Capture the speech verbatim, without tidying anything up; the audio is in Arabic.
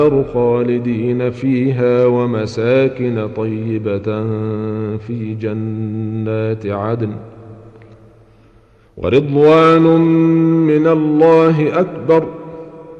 خالدين فيها ومساكن طيبة في جنات عدن ورضوان من الله أكبر